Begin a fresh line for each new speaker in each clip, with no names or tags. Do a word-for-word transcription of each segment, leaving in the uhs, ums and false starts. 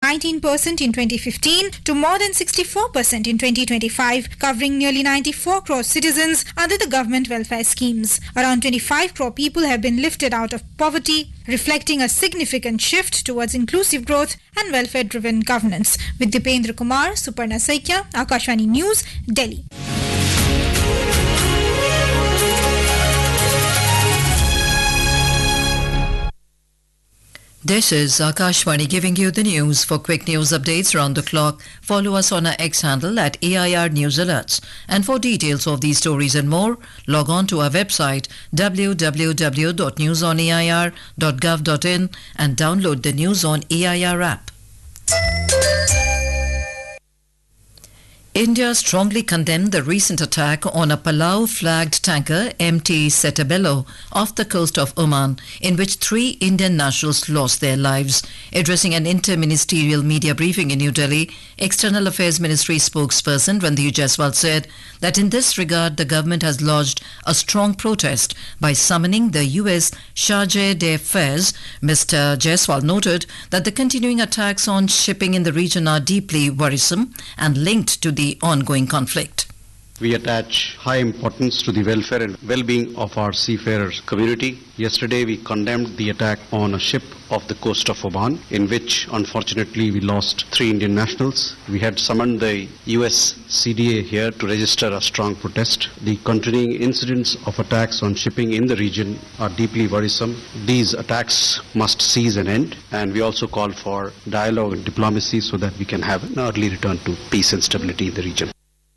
nineteen percent in twenty fifteen to more than sixty-four percent in twenty twenty-five, covering nearly ninety-four crore citizens under the government welfare schemes. Around twenty-five crore people have been lifted out of poverty, reflecting a significant shift towards inclusive growth and welfare-driven governance. With Dipendra Kumar, Suparna Saikya, Akashvani News, Delhi.
This is Akashvani giving you the news. For quick news updates round the clock, follow us on our X handle at A I R News Alerts. And for details of these stories and more, log on to our website w w w dot news on a i r dot gov dot in and download the News on A I R app. India strongly condemned the recent attack on a Palau-flagged tanker M T Setabelo off the coast of Oman, in which three Indian nationals lost their lives. Addressing an inter-ministerial media briefing in New Delhi, External Affairs Ministry spokesperson Randhir Jaiswal said that in this regard the government has lodged a strong protest by summoning the U S Charge d'Affaires. Mister Jaiswal noted that the continuing attacks on shipping in the region are deeply worrisome and linked to the ongoing conflict.
We attach high importance to the welfare and well-being of our seafarers community. Yesterday we condemned the attack on a ship off the coast of Oman, in which unfortunately we lost three Indian nationals. We had summoned the U S C D A here to register a strong protest. The continuing incidents of attacks on shipping in the region are deeply worrisome. These attacks must cease and end, and we also call for dialogue and diplomacy so that we can have an early return to peace and stability in the region.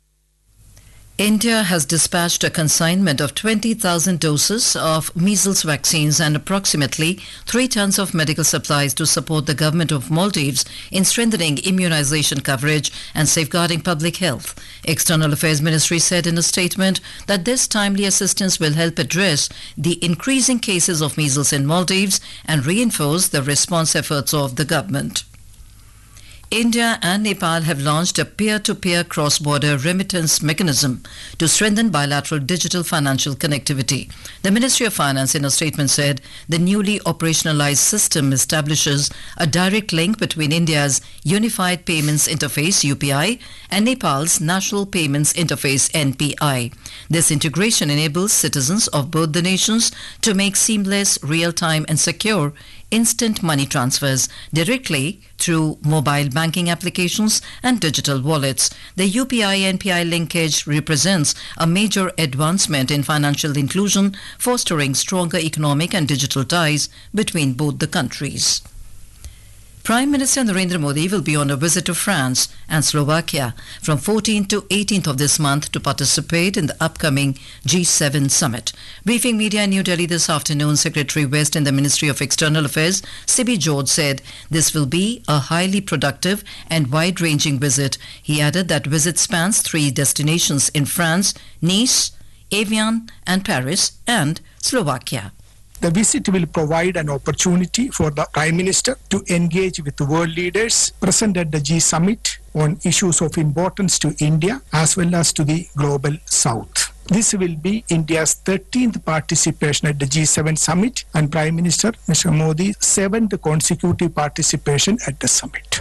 India has dispatched a consignment of twenty thousand doses of measles vaccines and approximately three tons of medical supplies to support the government of Maldives in strengthening immunization coverage and safeguarding public health. External Affairs Ministry said in a statement that this timely assistance will help address the increasing cases of measles in Maldives and reinforce the response efforts of the government. India and Nepal have launched a peer-to-peer cross-border remittance mechanism to strengthen bilateral digital financial connectivity. The Ministry of Finance in a statement said the newly operationalized system establishes a direct link between India's Unified Payments Interface U P I and Nepal's National Payments Interface N P I. This integration enables citizens of both the nations to make seamless, real-time and secure instant money transfers directly through mobile banking applications and digital wallets. The U P I N P I linkage represents a major advancement in financial inclusion, fostering stronger economic and digital ties between both the countries. Prime Minister Narendra Modi will be on a visit to France and Slovakia from fourteenth to eighteenth of this month to participate in the upcoming G seven summit. Briefing media in New Delhi this afternoon, Secretary West in the Ministry of External Affairs, Sibi George, said this will be a highly productive and wide-ranging visit. He added that visit spans three destinations in France: Nice, Evian and Paris, and Slovakia.
The visit will provide an opportunity for the Prime Minister to engage with world leaders present at the G Summit on issues of importance to India as well as to the global South. This will be India's thirteenth participation at the G seven Summit and Prime Minister Mister Modi's seventh consecutive participation at the summit.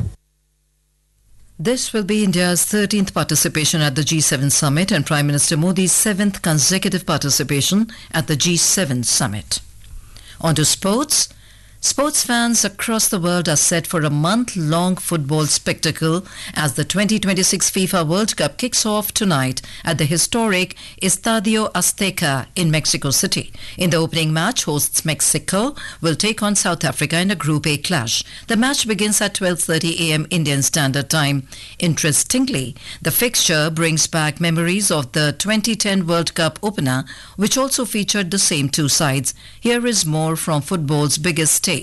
This will be India's thirteenth participation at the G seven Summit and Prime Minister Modi's seventh consecutive participation at the G seven Summit. On to sports. Sports fans across the world are set for a month-long football spectacle as the twenty twenty-six FIFA World Cup kicks off tonight at the historic Estadio Azteca in Mexico City. In the opening match, hosts Mexico will take on South Africa in a Group A clash. The match begins at twelve thirty a m Indian Standard Time. Interestingly, the fixture brings back memories of the twenty ten World Cup opener, which also featured the same two sides. Here is more from football's biggest stage.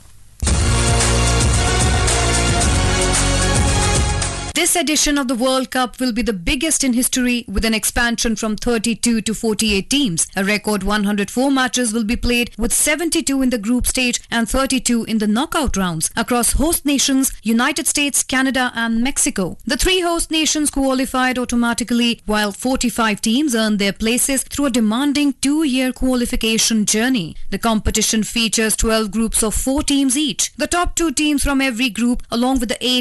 This edition of the World Cup will be the biggest in history, with an expansion from thirty-two to forty-eight teams. A record one hundred four matches will be played, with seventy-two in the group stage and thirty-two in the knockout rounds across host nations United States, Canada and Mexico. The three host nations qualified automatically, while forty-five teams earned their places through a demanding two-year qualification journey. The competition features twelve groups of four teams each. The top two teams from every group, along with the eight